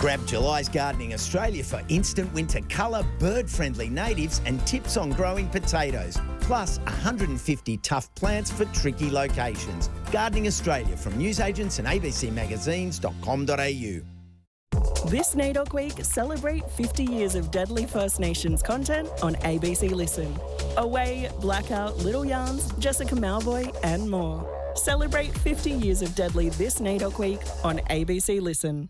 Grab July's Gardening Australia for instant winter colour, bird-friendly natives and tips on growing potatoes. Plus 150 tough plants for tricky locations. Gardening Australia from newsagents and abcmagazines.com.au. This NAIDOC Week, celebrate 50 years of Deadly First Nations content on ABC Listen. Away, Blackout, Little Yarns, Jessica Malvoy and more. Celebrate 50 years of Deadly this NAIDOC Week on ABC Listen.